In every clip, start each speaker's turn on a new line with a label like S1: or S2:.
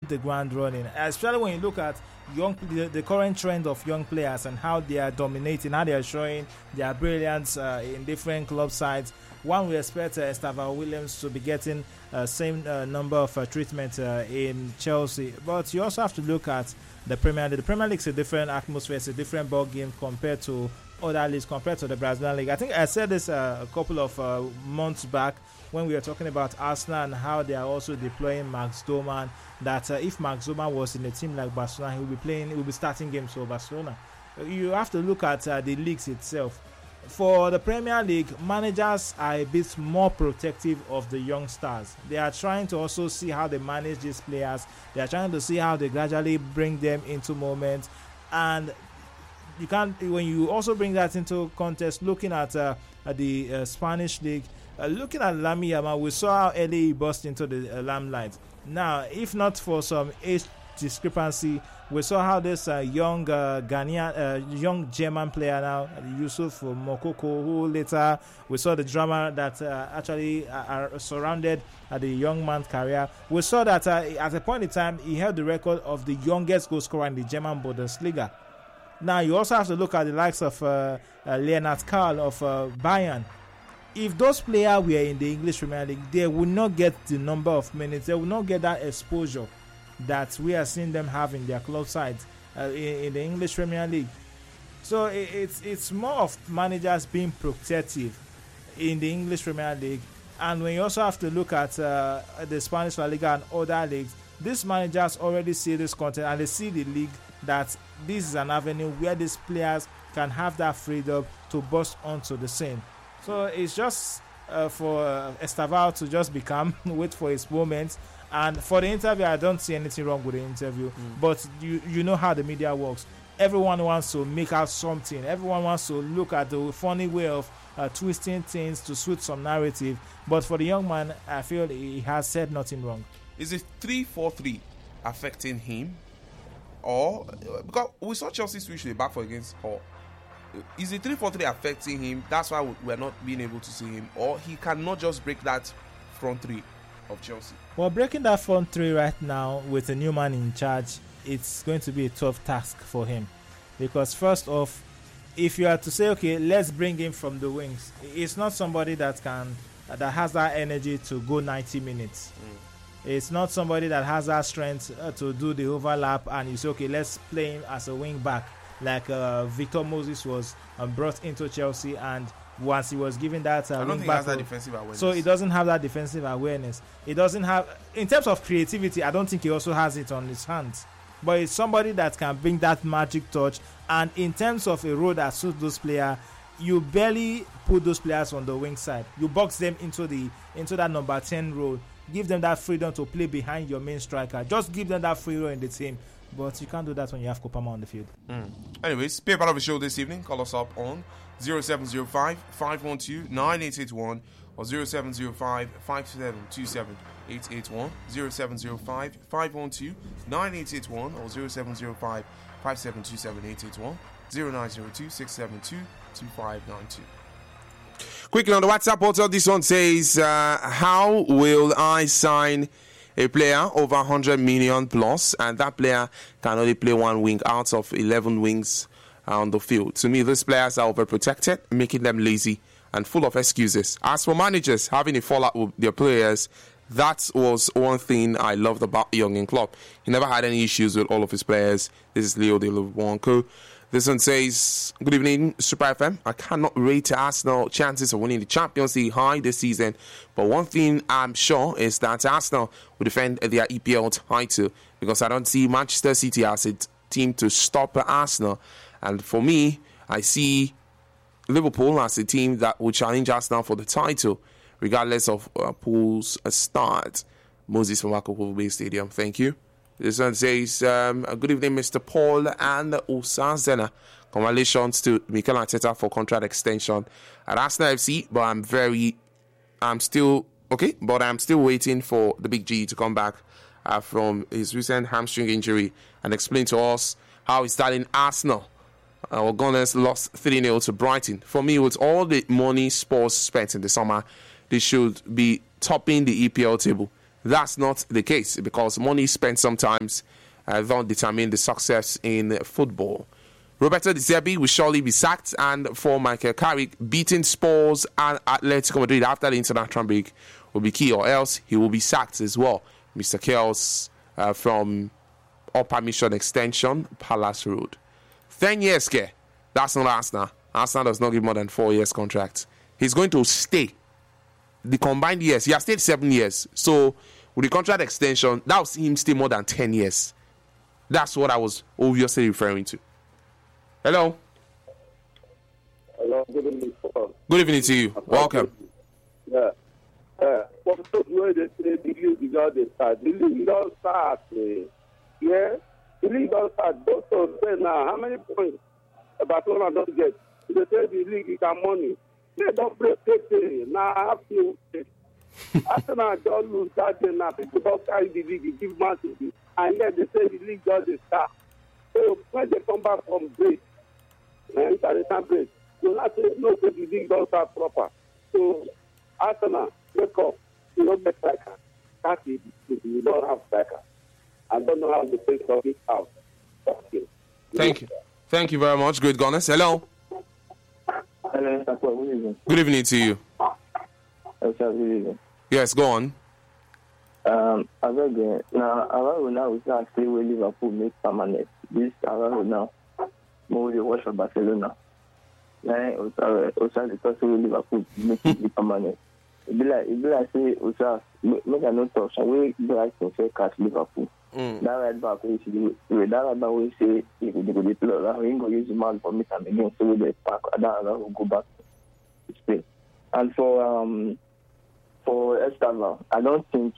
S1: the ground running, especially when you look at the current trend of young players and how they are dominating, how they are showing their brilliance in different club sides. One we expect Estevao Williams to be getting same number of treatment in Chelsea, but you also have to look at the Premier League. The Premier League is a different atmosphere, it's a different ball game compared to other leagues, compared to the Brazilian league. I think I said this a couple of months back when we were talking about Arsenal and how they are also deploying Max Doman. That if Max Doman was in a team like Barcelona, he will be starting games for Barcelona. You have to look at the leagues itself. For the Premier League, managers are a bit more protective of the young stars. They are trying to also see how they manage these players. They are trying to see how they gradually bring them into moments. And you can't, when you also bring that into context, looking at the Spanish league, looking at Lamine Yamal, we saw how early he burst into the limelight. Now, if not for some age discrepancy, we saw how this young young German player now, Yusuf Mokoko, who later we saw the drama that actually surrounded the young man's career. We saw that at a point in time he held the record of the youngest goal scorer in the German Bundesliga. Now you also have to look at the likes of Leonard Karl of Bayern. If those players were in the English Premier League, they would not get the number of minutes, they would not get that exposure that we are seeing them have in their club sides in the English Premier League. So it's more of managers being protective in the English Premier League. And when you also have to look at the Spanish La Liga and other leagues, these managers already see this content and they see the league that this is an avenue where these players can have that freedom to burst onto the scene. So it's just for Estevao to just wait for his moment. And for the interview, I don't see anything wrong with the interview. But you know how the media works. Everyone wants to make out something. Everyone wants to look at the funny way of twisting things to suit some narrative. But for the young man, I feel he has said nothing wrong.
S2: Is it 3-4-3 affecting him? Or, because we saw Chelsea switch the back four against Hull. Is the 3-4-3 affecting him? That's why we're not being able to see him. Or he cannot just break that front three of Chelsea.
S1: Well, breaking that front three right now with a new man in charge, it's going to be a tough task for him. Because first off, if you are to say, okay, let's bring him from the wings, it's not somebody that has that energy to go 90 minutes. It's not somebody that has that strength to do the overlap and you say, okay, let's play him as a wing back like Victor Moses was brought into Chelsea, and once he was given that
S2: I don't think he has that defensive awareness.
S1: So he doesn't have that defensive awareness. He doesn't have, in terms of creativity, I don't think he also has it on his hands. But it's somebody that can bring that magic touch, and in terms of a role that suits those players, you barely put those players on the wing side. You box them into that number 10 role. Give them that freedom to play behind your main striker. Just give them that free role in the team. But you can't do that when you have Kopama on the field.
S2: Anyways, be a part of the show this evening. Call us up on 0705-512-9881 or 0705-5727-881, 0705-512-9881 or 0705-5727-881, 0902-672-2592. Quickly on the WhatsApp portal, this one says, how will I sign a player over 100 million plus, and that player can only play one wing out of 11 wings on the field? To me, these players are overprotected, making them lazy and full of excuses. As for managers having a fallout with their players, that was one thing I loved about Jurgen Klopp. He never had any issues with all of his players. This is Leo De Luanco. This one says, good evening, Super FM. I cannot rate Arsenal chances of winning the Champions League high this season, but one thing I'm sure is that Arsenal will defend their EPL title, because I don't see Manchester City as a team to stop Arsenal. And for me, I see Liverpool as a team that will challenge Arsenal for the title, regardless of Pool's start. Moses from Akoko Bay Stadium. Thank you. This one says, good evening, Mr. Paul and Osazena. Congratulations to Mikel Arteta for contract extension at Arsenal FC, but I'm still waiting for the Big G to come back from his recent hamstring injury and explain to us how he's starting Arsenal. Our Gunners lost 3-0 to Brighton. For me, with all the money Spurs spent in the summer, they should be topping the EPL table. that's not the case because money spent sometimes don't determine the success in football. Roberto De Zerbi will surely be sacked, and for Michael Carrick, beating Spurs and Atletico Madrid after the international break will be key, or else he will be sacked as well. Mr. Kells from Upper Mission Extension, Palace Road. 10 years, care. That's not Arsenal. Arsenal does not give more than 4 years contract. He's going to stay. The combined years, he has stayed 7 years. So with the contract extension, that was him stay more than 10 years. That's what I was obviously referring to. Hello.
S3: Hello, good evening.
S2: Good evening to you. Welcome.
S3: Yeah. For those who they say the league don't start. The league don't start. Yeah. The league don't start. Those who say now, how many points Barcelona don't get? They say the league is got money. They don't play 50. Now I have to. Arsenal don't lose that day now. People don't carry the league, give Man City, and then they say the league doesn't start. So when they come back from break, international break, you not say no, the league don't start proper. So Arsenal, wake up. You don't get striker. That's it. You don't have striker. I don't know how to take it out.
S2: Thank you. Thank you very much. Great Gunners. Hello.
S4: Hello, Mr. Paul. Good evening.
S2: Good evening to you.
S4: Yes, sir, good evening.
S2: Yes, go on.
S4: I beg you. Now, Arsenal now we can stay with Liverpool make permanent. This Arsenal now, more the watch for Barcelona. Now, also the person with Liverpool make it permanent. It be like say, also make a note of we be like to say catch Liverpool. That right back we see that right back we say if we go deploy, that we go use the man for me and again so we the pack that will go back to Spain. And for Esteban, I don't think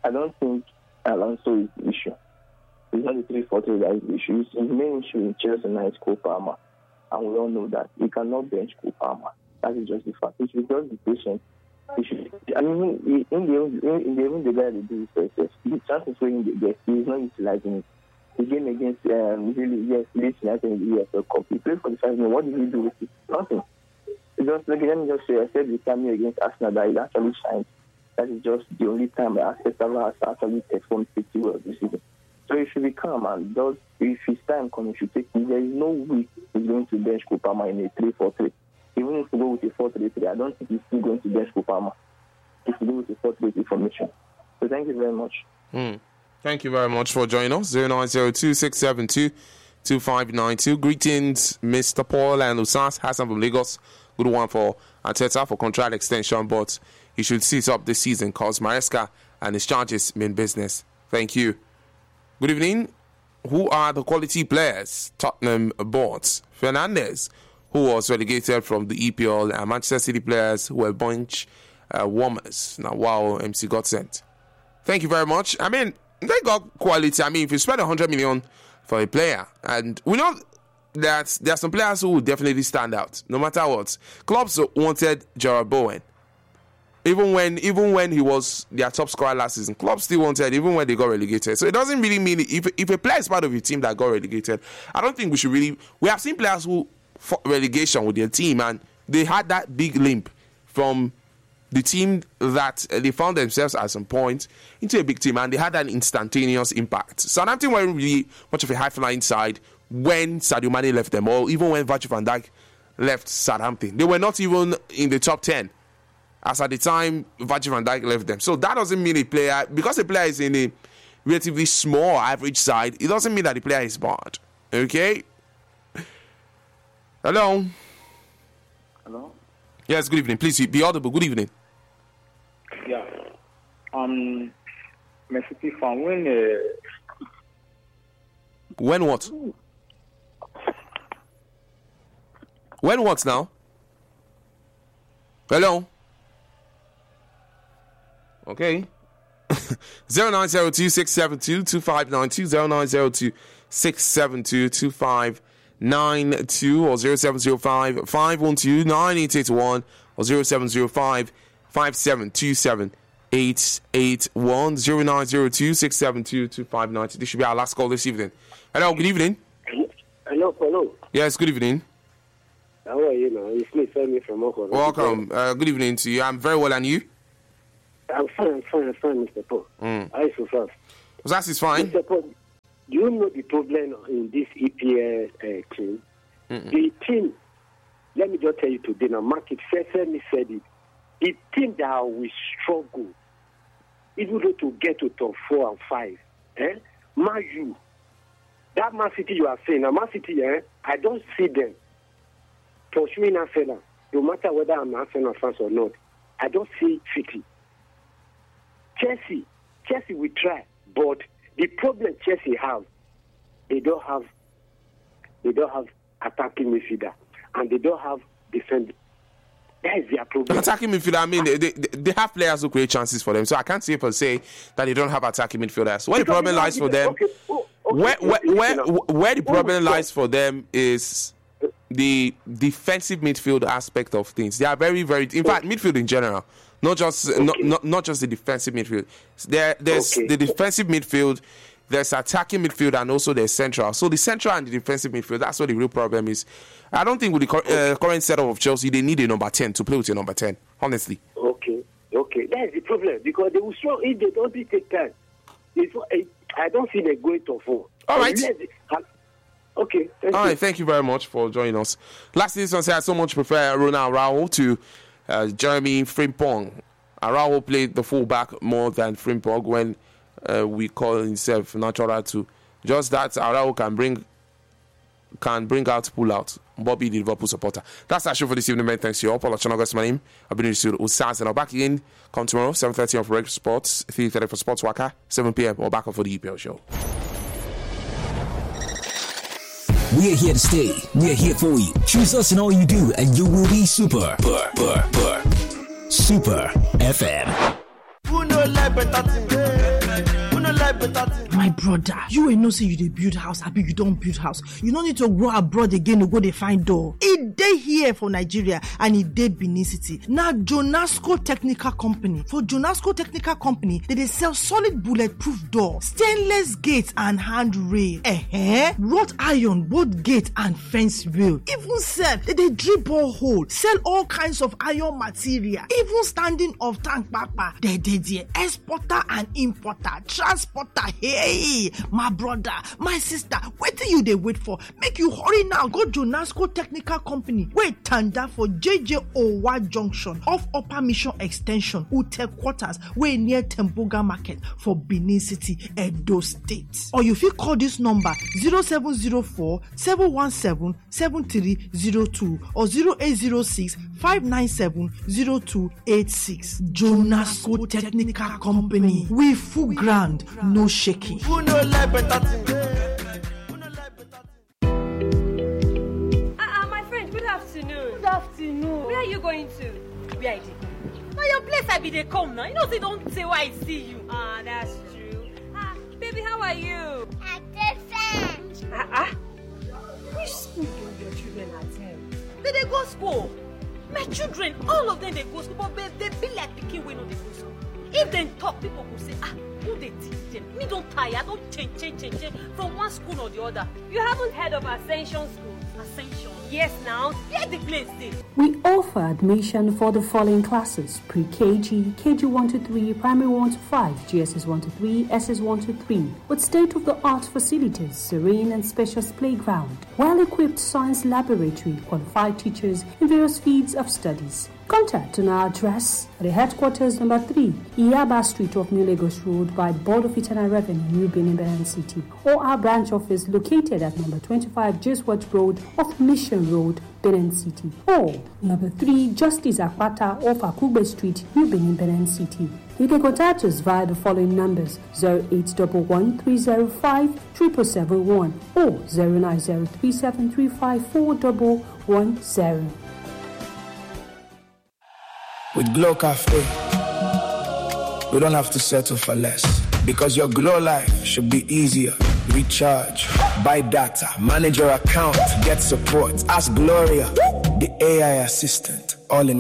S4: Alonso is the issue. It's not the 3-4-3 that is the issue. His main issue in Chelsea now is Cole Palmer. And we all know that. We cannot bench Cole Palmer. That is just the fact. He should just be patient. He should, I mean, in the guy that do his process, the chances where he gets, he is not utilizing it. The game against Leeds United in the EFL Cup. He played 45 minutes. What did he do with it? Nothing. Just let me just say, I said the time against Arsenal that he actually shined. That is just the only time that Arsenal has actually performed pretty well this season. So he should be calm and just, if his time comes, he should take it. There is no way he's going to bench Kupama in a 3-4-3. Even if we go with a 4-3-3, I don't think he's still going to bench Kupama if we go with a 4-3-3 formation. So thank you very much.
S2: Thank you very much for joining us. 0902-672-2592. Greetings, Mr. Paul and Usas Hassan from Lagos. Good one for Arteta for contract extension, but he should cease up this season because Maresca and his charges mean business. Thank you. Good evening. Who are the quality players Tottenham bought? Fernandes, who was relegated from the EPL, and Manchester City players who were bench warmers. Now, wow, MC got sent. Thank you very much. I mean, they got quality. I mean, if you spend 100 million for a player, and we know that there are some players who will definitely stand out, no matter what. Clubs wanted Jarrod Bowen. Even when he was their top scorer last season, clubs still wanted, even when they got relegated. So it doesn't really mean if a player is part of your team that got relegated, I don't think we should really. We have seen players who fought relegation with their team and they had that big limp from the team that they found themselves at some point into a big team, and they had an instantaneous impact. Southampton weren't really much of a high-flying side when Sadio Mane left them, or even when Virgil van Dijk left Southampton. They were not even in the top 10 as at the time Virgil van Dijk left them. So that doesn't mean because a player is in a relatively small average side, it doesn't mean that the player is bad. Okay? Hello?
S4: Hello?
S2: Yes, good evening. Please be audible. Good evening.
S4: Yeah. Man City fan,
S2: When what? When what now? Hello? Okay. 0902-672-2592, 0902-672-2592, or 0705-512-9881, or 0705-5727-881, 0902-672-2592. This should be our last call this evening. Hello, good evening.
S3: Hello.
S2: Yes, good evening.
S3: How are you now? It's me, Femi from Okoro.
S2: Welcome. Good evening to you. I'm very well, and you?
S5: I'm fine, Mr. Paul. I so fast.
S2: That is fine.
S5: Mr. Paul, do you know the problem in this EPL team? The team, let me just tell you today, now, Market Femi said it. The team that will struggle, even though to get to top 4 and 5, Man U, that Man City you are saying, now Man City, I don't see them pursuing Arsenal, no matter whether I'm Arsenal fans or not. I don't see City. Chelsea will try, but the problem Chelsea have, they don't have attacking midfielder, and they don't have defender. That is their problem.
S2: Attacking midfielder, I mean, they have players who create chances for them, so I can't say per se that they don't have attacking midfielders. Where the problem lies for them, where the problem lies for them is the defensive midfield aspect of things. They are very, very, in fact, midfield in general, not just not just the defensive midfield. There's the defensive midfield, there's attacking midfield, and also there's central. So the central and the defensive midfield, that's what the real problem is. I don't think with the current setup of Chelsea, they need a number 10 to play with a number 10, honestly.
S5: Okay. That's the problem, because they will struggle if they don't take time. I don't see them going to 4.
S2: All right.
S5: Okay.
S2: All right, thank you very much for joining us. Last this one said I so much prefer Ronald Araujo to Jeremy Frimpong. Araujo played the fullback more than Frimpong when we call himself natural to. Just that Araujo can bring out, pull out. Bobby, the Liverpool supporter. That's our show for this evening, man. Thanks to you all. Paul Ochonogas, my name. I've been in the studio with Saz, and I'll back again. Come tomorrow, 7:30 on Regular Sports, 3:30 for Sports Waka, 7 p.m. or back up for the EPL show.
S6: We're here to stay. We're here for you. Choose us in all you do, and you will be super. Super FM.
S7: My brother, you ain't no say you dey build house, happy you don't build house. You don't need to go abroad again to go dey find door. It dey here for Nigeria and it dey Benin City. Now Jonasco Technical Company. For Jonasco Technical Company, they sell solid bulletproof door, stainless gates and handrail. Wrought iron, both gate and fence rail. Even self, they drill borehole, sell all kinds of iron material. Even standing of tank papa. They exporter and importer, transporter. Hey, my brother, my sister, what do you wait for? Make you hurry now. Go Jonasco Technical Company. Wait, tanda for JJ Owa Junction off Upper Mission Extension, Ute Quarters, way near Temboga Market for Benin City, Edo State. Or you fit call this number 0704 717 7302 or 0806 597 0286. Jonasco Technical Company. We full ground, no shaking.
S8: My friend, good afternoon. Good afternoon. Where are you going to? Where I did? Now your place I be they come now. You know they don't say why I see you. That's true. Baby, how are you?
S9: I'm different.
S8: Which school do your children attend? They go school. My children, all of them they go school, but they be like picking way no they go school. If they talk, people will say, who they teach them? Me don't tire, I don't change from one school or the other. You haven't heard of Ascension School? Ascension? Yes, now. Where the place is?
S10: We offer admission for the following classes: pre-KG, KG 1 to 3, primary 1 to 5, GSS 1 to 3, SS 1 to 3, with state-of-the-art facilities, serene and spacious playground, well-equipped science laboratory, qualified teachers in various fields of studies. Contact on our address at the headquarters number 3, Iyaba Street of New Lagos Road by Board of Internal Revenue, New Benin City, or our branch office located at number 25 Jeswat Road off Mission Road, Benin City, or number 3 Justice Akwata off Akugbe Street, New Benin City. You can contact us via the following numbers: 0811 305 7771 or 090 3735 4110.
S11: With Glow Cafe, we don't have to settle for less, because your Glow life should be easier. Recharge, buy data, manage your account, get support. Ask Gloria, the AI assistant, all in